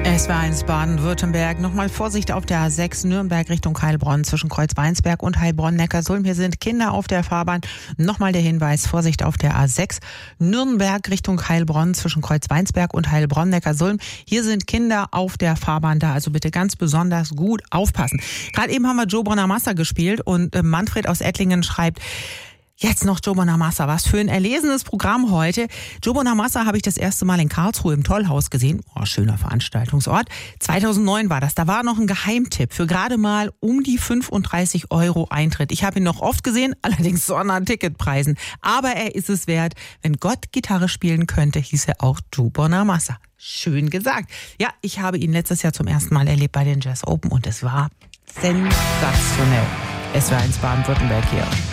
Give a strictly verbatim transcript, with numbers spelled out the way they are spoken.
Es war eins Baden-Württemberg. Nochmal Vorsicht auf der A sechs Nürnberg Richtung Heilbronn zwischen Kreuz-Weinsberg und Heilbronn-Neckarsulm. Hier sind Kinder auf der Fahrbahn. Nochmal der Hinweis, Vorsicht auf der A sechs Nürnberg Richtung Heilbronn zwischen Kreuz-Weinsberg und Heilbronn-Neckarsulm. Hier sind Kinder auf der Fahrbahn da, also bitte ganz besonders gut aufpassen. Gerade eben haben wir Joe Bonamassa gespielt und Manfred aus Ettlingen schreibt: Jetzt noch Joe Bonamassa, was für ein erlesenes Programm heute. Joe Bonamassa habe ich das erste Mal in Karlsruhe im Tollhaus gesehen. Oh, schöner Veranstaltungsort. zweitausendneun war das. Da war noch ein Geheimtipp für gerade mal um die fünfunddreißig Euro Eintritt. Ich habe ihn noch oft gesehen, allerdings so an Ticketpreisen. Aber er ist es wert. Wenn Gott Gitarre spielen könnte, hieß er auch Joe Bonamassa. Schön gesagt. Ja, ich habe ihn letztes Jahr zum ersten Mal erlebt bei den Jazz Open und es war sensationell. Es war eins Baden-Württemberg hier.